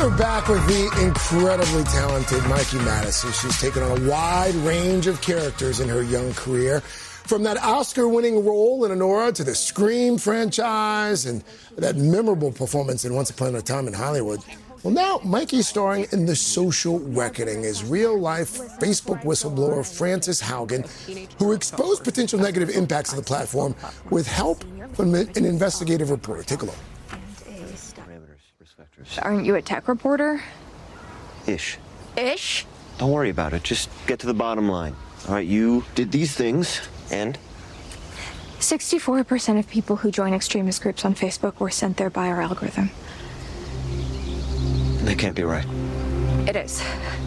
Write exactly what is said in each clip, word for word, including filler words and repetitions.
We're back with the incredibly talented Mikey Madison. She's taken on a wide range of characters in her young career. From that Oscar-winning role in Anora to the Scream franchise and that memorable performance in Once Upon a Time in Hollywood. Well, now Mikey's starring in The Social Reckoning as real-life Facebook whistleblower Frances Haugen, who exposed potential negative impacts of the platform with help from an investigative reporter. Take a look. Aren't you a tech reporter? Ish. Ish? Don't worry about it. Just get to the bottom line. All right, you did these things, and? sixty-four percent of people who join extremist groups on Facebook were sent there by our algorithm. That can't be right. It is.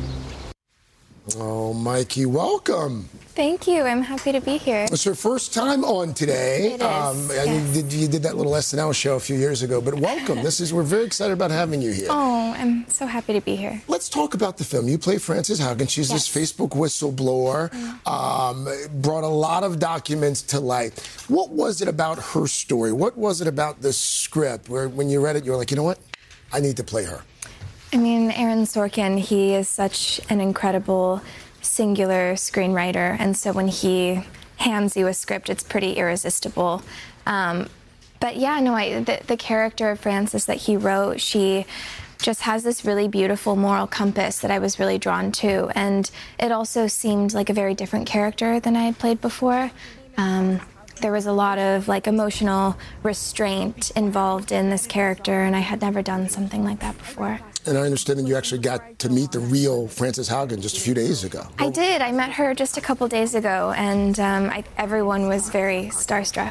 Oh, Mikey, welcome. Thank you. I'm happy to be here. It's your first time on today. It is, Um, I mean, yes. did, you did that little S N L show a few years ago, but welcome. This is we're very excited about having you here. Oh, I'm so happy to be here. Let's talk about the film. You play Frances Haugen. She's Yes. this Facebook whistleblower. Um, brought a lot of documents to light. What was it about her story? What was it about the script where when you read it, you were like, you know what? I need to play her. I mean, Aaron Sorkin, he is such an incredible singular screenwriter, and so when he hands you a script, it's pretty irresistible. Um, but yeah, no, I, the, the character of Frances that he wrote, she just has this really beautiful moral compass that I was really drawn to, and it also seemed like a very different character than I had played before. Um, there was a lot of like emotional restraint involved in this character, and I had never done something like that before. And I understand that you actually got to meet the real Frances Haugen just a few days ago. I did. I met her just a couple days ago, and um, I, everyone was very starstruck.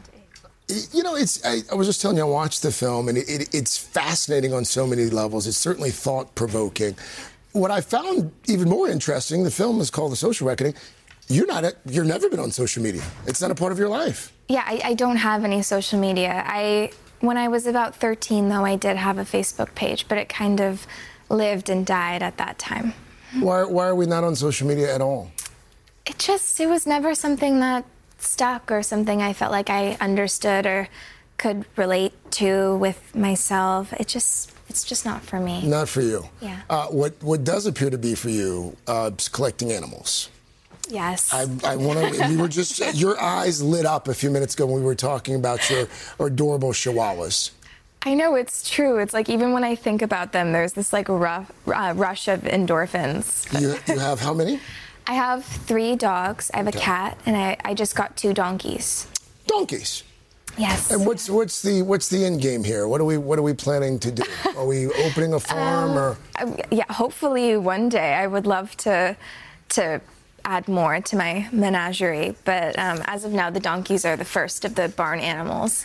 You know, it's. I, I was just telling you, I watched the film, and it, it, it's fascinating on so many levels. It's certainly thought-provoking. What I found even more interesting, the film is called The Social Reckoning. You're not. You've never been on social media. It's not a part of your life. Yeah, I, I don't have any social media. I. When I was about thirteen, though, I did have a Facebook page, but it kind of lived and died at that time. Why, why are we not on social media at all? It just, it was never something that stuck or something I felt like I understood or could relate to with myself. It just, it's just not for me. Not for you. Yeah. Uh, what, what does appear to be for you uh, is collecting animals. Yes. I, I want to. We were just. Your eyes lit up a few minutes ago when we were talking about your adorable chihuahuas. I know, it's true. It's like even when I think about them, there's this like rough, uh, rush of endorphins. You, you have how many? I have three dogs. I have Okay. a cat, and I, I just got two donkeys. Donkeys. Yes. And what's what's the what's the end game here? What are we what are we planning to do? Are we opening a farm Um, or? Uh, yeah, hopefully one day. I would love to to add more to my menagerie, but um, as of now, the donkeys are the first of the barn animals.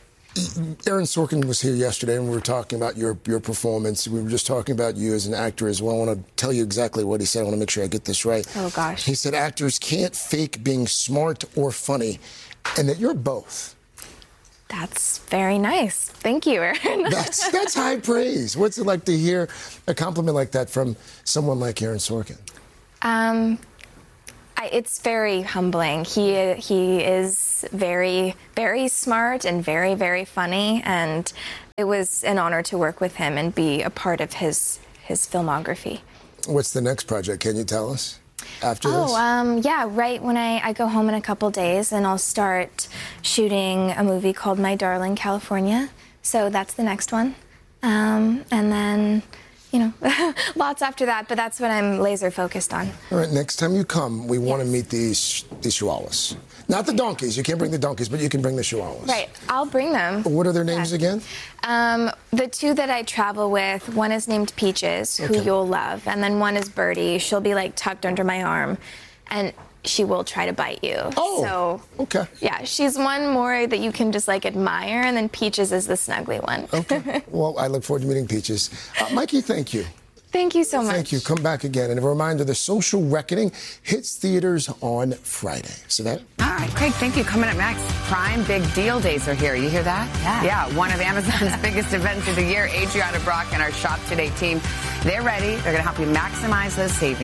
Aaron Sorkin was here yesterday, and we were talking about your your performance. We were just talking about you as an actor as well. I want to tell you exactly what he said. I want to make sure I get this right. Oh, gosh. He said actors can't fake being smart or funny, and that you're both. That's very nice. Thank you, Aaron. That's that's high praise. What's it like to hear a compliment like that from someone like Aaron Sorkin? Um, I, it's very humbling. He he is very very smart and very very funny, and it was an honor to work with him and be a part of his his filmography. What's the next project? Can you tell us after this? Oh, um, yeah, right when I, I go home in a couple days, and I'll start shooting a movie called My Darling California. So that's the next one. Um, and then, you know, lots after that, but that's what I'm laser focused on. All right, next time you come, we want to Yes. meet these these chihuahuas. Not the donkeys. You can't bring the donkeys, but you can bring the chihuahuas. Right, I'll bring them. What are their names Yeah. again? Um, the two that I travel with, one is named Peaches, who Okay. you'll love, and then one is Birdie. She'll be like tucked under my arm, and she will try to bite you. Oh, so okay. yeah, she's one more that you can just like admire, and then Peaches is the snuggly one. Okay. Well, I look forward to meeting Peaches. Uh, Mikey, thank you. Thank you so much. Thank you. Come back again. And a reminder, The Social Reckoning hits theaters on Friday. So that. All right, Craig, thank you. Coming up next, Prime Big Deal Days are here. You hear that? Yeah. Yeah, one of Amazon's biggest events of the year. Adriana Brock and our Shop Today team, they're ready. They're going to help you maximize those savings.